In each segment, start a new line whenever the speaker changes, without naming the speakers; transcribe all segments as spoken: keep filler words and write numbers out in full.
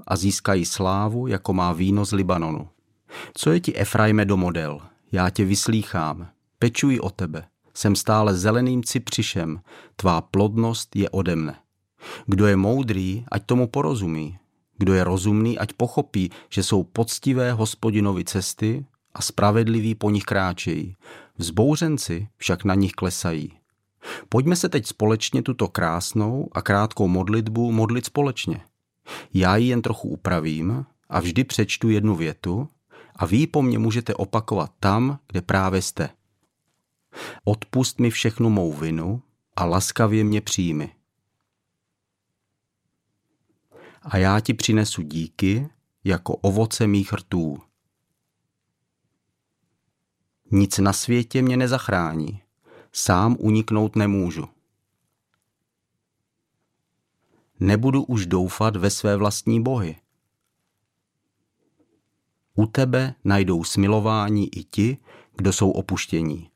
a získají slávu, jako má víno z Libanonu. Co je ti, Efraime, domodel? Já tě vyslýchám, pečuji o tebe, jsem stále zeleným cypřišem, tvá plodnost je ode mne. Kdo je moudrý, ať tomu porozumí. Kdo je rozumný, ať pochopí, že jsou poctivé Hospodinovi cesty a spravedliví po nich kráčejí. Vzbouřenci však na nich klesají. Pojďme se teď společně tuto krásnou a krátkou modlitbu modlit společně. Já ji jen trochu upravím a vždy přečtu jednu větu a vy ji po mně můžete opakovat tam, kde právě jste. Odpusť mi všechnu mou vinu a laskavě mě přijmi. A já ti přinesu díky jako ovoce mých rtů. Nic na světě mě nezachrání, sám uniknout nemůžu. Nebudu už doufat ve své vlastní bohy. U tebe najdou smilování i ti, kdo jsou opuštění.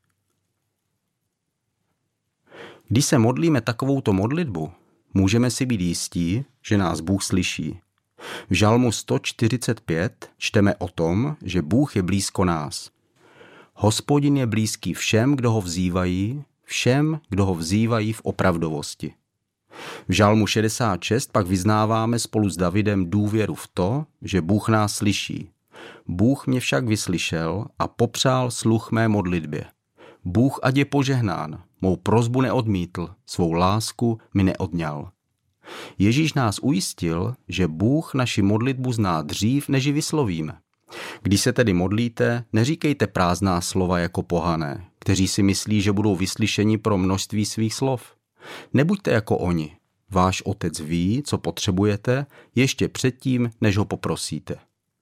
Když se modlíme takovouto modlitbu, můžeme si být jistí, že nás Bůh slyší. V Žalmu sto čtyřicet pět čteme o tom, že Bůh je blízko nás. Hospodin je blízký všem, kdo ho vzývají, všem, kdo ho vzývají v opravdovosti. V Žalmu šedesát šest pak vyznáváme spolu s Davidem důvěru v to, že Bůh nás slyší. Bůh mě však vyslyšel a popřál sluch mé modlitbě. Bůh ať je požehnán, mou prosbu neodmítl, svou lásku mi neodňal. Ježíš nás ujistil, že Bůh naši modlitbu zná dřív, než ji vyslovíme. Když se tedy modlíte, neříkejte prázdná slova jako pohané, kteří si myslí, že budou vyslyšeni pro množství svých slov. Nebuďte jako oni. Váš otec ví, co potřebujete, ještě předtím, než ho poprosíte.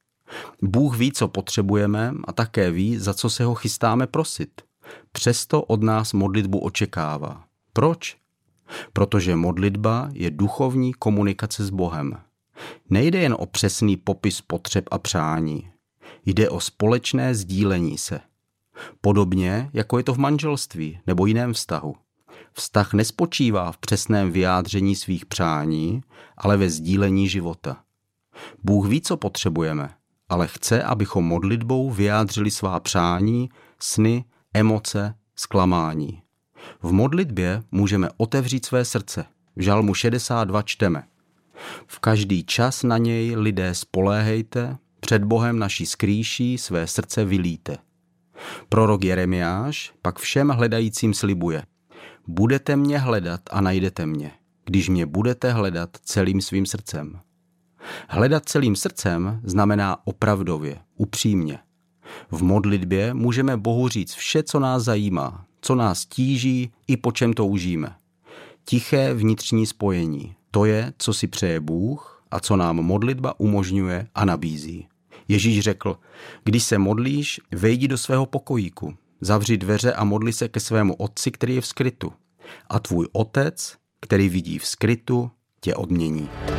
Bůh ví, co potřebujeme a také ví, za co se ho chystáme prosit. Přesto od nás modlitbu očekává. Proč? Protože modlitba je duchovní komunikace s Bohem. Nejde jen o přesný popis potřeb a přání. Jde o společné sdílení se. Podobně, jako je to v manželství nebo jiném vztahu. Vztah nespočívá v přesném vyjádření svých přání, ale ve sdílení života. Bůh ví, co potřebujeme, ale chce, abychom modlitbou vyjádřili svá přání, sny, emoce, zklamání. V modlitbě můžeme otevřít své srdce. V Žalmu šedesát dva čteme. V každý čas na něj, lidé, spoléhejte, před Bohem naší skrýší své srdce vylíte. Prorok Jeremiáš pak všem hledajícím slibuje. Budete mě hledat a najdete mě, když mě budete hledat celým svým srdcem. Hledat celým srdcem znamená opravdově, upřímně. V modlitbě můžeme Bohu říct vše, co nás zajímá, co nás tíží i po čem toužíme. Tiché vnitřní spojení, to je, co si přeje Bůh a co nám modlitba umožňuje a nabízí. Ježíš řekl, když se modlíš, vejdi do svého pokojíku, zavři dveře a modli se ke svému otci, který je v skrytu. A tvůj otec, který vidí v skrytu, tě odmění.